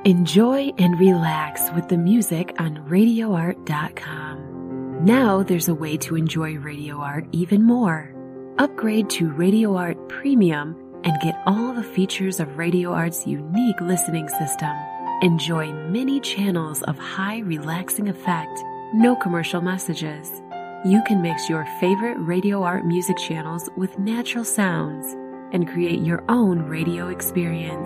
Enjoy and relax with the music on RadioArt.com. Now there's a way to enjoy Radio Art even more. Upgrade to Radio Art Premium and get all the features of Radio Art's unique listening system. Enjoy many channels of high relaxing effect, no commercial messages. You can mix your favorite Radio Art music channels with natural sounds and create your own radio experience.